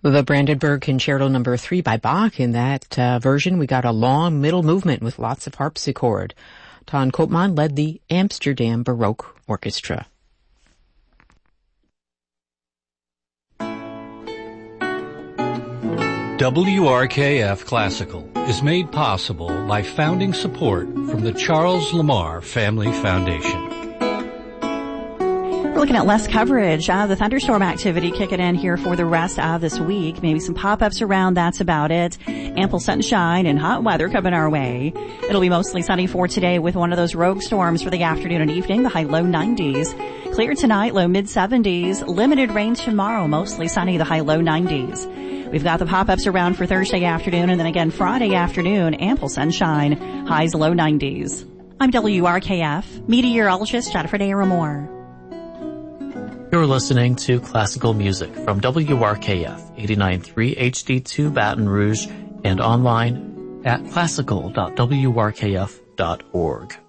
The Brandenburg Concerto No. 3 by Bach. In that version, we got a long middle movement with lots of harpsichord. Ton Koopman led the Amsterdam Baroque Orchestra. WRKF Classical is made possible by founding support from the Charles Lamar Family Foundation. We're looking at less coverage. The thunderstorm activity kicking in here for the rest of this week. Maybe some pop-ups around. That's about it. Ample sunshine and hot weather coming our way. It'll be mostly sunny for today with one of those rogue storms for the afternoon and evening. The high low 90s. Clear tonight, low mid 70s. Limited rain tomorrow, mostly sunny, the high low 90s. We've got the pop-ups around for Thursday afternoon and then again Friday afternoon. Ample sunshine, highs low 90s. I'm WRKF meteorologist Jennifer Daramore. You're listening to classical music from WRKF 89.3 HD2 Baton Rouge and online at classical.wrkf.org.